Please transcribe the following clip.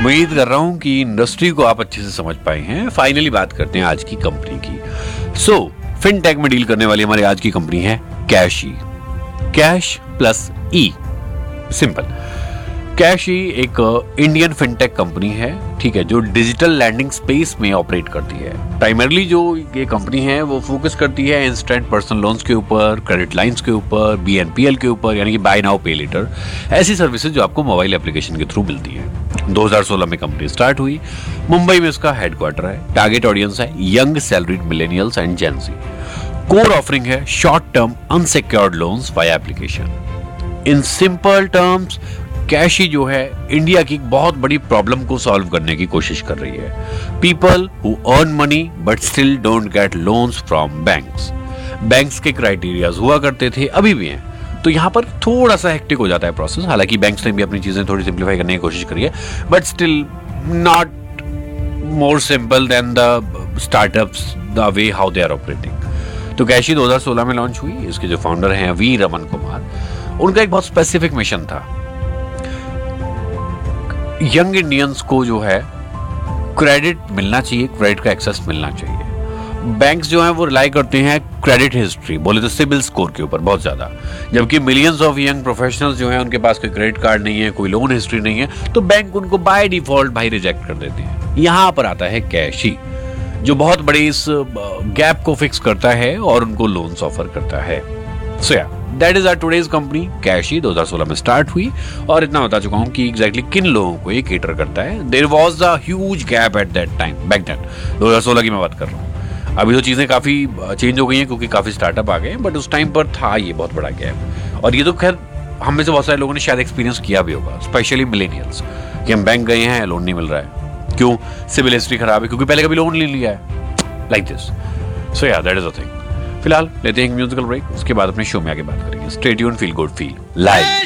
उम्मीद कर रहा हूं कि इंडस्ट्री को आप अच्छे से समझ पाए हैं। फाइनली बात करते हैं आज की कंपनी की। फिनटेक में डील करने वाली हमारी आज की कंपनी है कैशी। कैश प्लस ई, सिंपल। कैशी एक इंडियन फिनटेक कंपनी है, ठीक है, जो डिजिटल लैंडिंग स्पेस में ऑपरेट करती है। प्राइमरली जो ये कंपनी है वो फोकस करती है इंस्टेंट पर्सनल लोन्स के ऊपर, क्रेडिट लाइंस के ऊपर, BNPL के ऊपर, यानी कि बाय नाउ पे लेटर, ऐसी सर्विसेज जो आपको मोबाइल एप्लीकेशन के थ्रू मिलती हैं। 2016 में कंपनी स्टार्ट हुई। मुंबई में इसका हेडक्वार्टर है। टारगेट ऑडियंस है young salaried millennials and gen Zee. Core offering है short term unsecured loans via application. In simple terms कैशी जो है इंडिया की बहुत बड़ी प्रॉब्लम को सॉल्व करने की कोशिश कर रही है। People who earn money but still don't get loans from banks. Banks के क्राइटेरियाज हुआ करते थे, अभी भी हैं, तो यहाँ पर थोड़ा सा हेक्टिक हो जाता है प्रोसेस। हालांकि बैंक्स ने भी अपनी चीजें थोड़ी सिंप्लीफाई करने की कोशिश करी है, but still not more simple then the startups, the way how they are operating. तो कैशी 2016 में लॉन्च हुई। इसके जो फाउंडर हैं वी रमन कुमार, उनका एक बहुत स्पेसिफिक मिशन था। यंग इंडियंस को जो है क्रेडिट मिलना चाहिए, क्रेडिट का एक्सेस मिलना चाहिए। बैंक्स जो हैं वो रिलाई करते हैं क्रेडिट हिस्ट्री, बोले तो सिबिल स्कोर के ऊपर बहुत ज्यादा, जबकि मिलियंस ऑफ यंग प्रोफेशनल्स जो हैं उनके पास कोई क्रेडिट कार्ड नहीं है, कोई लोन हिस्ट्री नहीं है, तो बैंक उनको बाय डिफॉल्ट भाई रिजेक्ट कर देते हैं। यहां पर आता है कैशी, जो बहुत बड़े इस गैप को फिक्स करता है और उनको लोन्स ऑफर करता है। सो या that is our today's company कैशी। 2016 में स्टार्ट हुई और इतना बता चुका हूं कि एग्जैक्टली किन लोगों को ये केटर करता है। There was a huge gap at that time, back then 2016 की मैं बात कर रहा हूं। अभी तो चीजें काफी चेंज हो गई हैं क्योंकि काफी स्टार्टअप आ गए, बट उस टाइम पर था ये बहुत बड़ा गैप। और ये तो खैर हम में से बहुत सारे लोगों ने शायद एक्सपीरियंस किया भी होगा, स्पेशली मिलेनियल्स, कि हम बैंक गए हैं, लोन नहीं मिल रहा है। क्यों? सिविल हिस्ट्री खराब है, क्योंकि पहले कभी लोन ले लिया है, लाइक दिस। सो या दैट इज अ थिंग। फिलहाल लेते हैं एक म्यूजिकल ब्रेक, उसके बाद अपने शो में आगे बात करेंगे। Stay tuned, feel good, feel live.